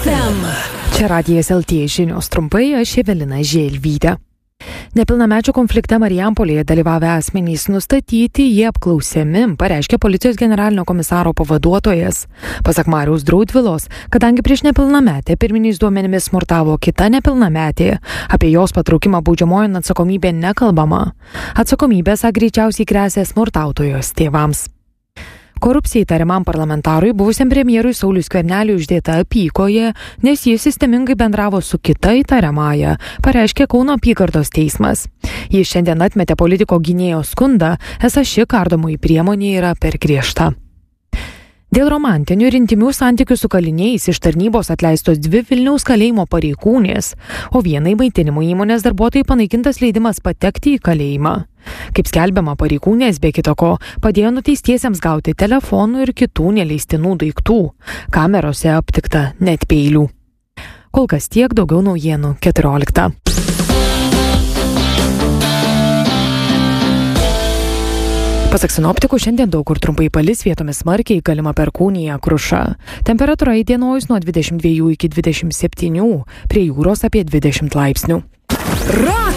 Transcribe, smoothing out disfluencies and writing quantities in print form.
FM. Čia Radijas LT žinios trumpai, aš Evelina Želvytė. Nepilnamečio konflikte Marijampolėje dalyvavę asmenys nustatyti, jie apklausiami, pareiškė policijos generalinio komisaro pavaduotojas. Pasak Mariaus Draudvilos, kadangi prieš nepilnametę pirminiais duomenimis smurtavo kita nepilnametė, apie jos patraukimą baudžiamojon atsakomybė nekalbama. Atsakomybė greičiausiai gresia smurtautojos tėvams. Korupcijai įtariamam parlamentarui, buvusiam premjerui Sauliui Skverneliui uždėta apykoje, nes jis sistemingai bendravo su kita įtariamąja, pareiškė Kauno apygardos teismas. Jis šiandien atmetė politiko gynėjo skundą, esą ši kardomoji priemonė yra per griežta. Dėl romantinių ir intymių santykių su kaliniais iš tarnybos atleistos 2 Vilniaus kalėjimo pareigūnės, o vienai maitinimo įmonės darbuotojai panaikintas leidimas patekti į kalėjimą. Kaip skelbiama, pareigūnės be kito ko padėjo nuteistiesiems gauti telefonų ir kitų neleistinų daiktų. Kamerose aptikta net peilių. Kol kas tiek, daugiau naujienų 14. Pasak sinoptikų, šiandien daug kur trumpai palis, vietomis smarkiai, galima perkūnija, kruša. Temperatūra įdienojus nuo 22 iki 27, prie jūros apie 20 laipsnių.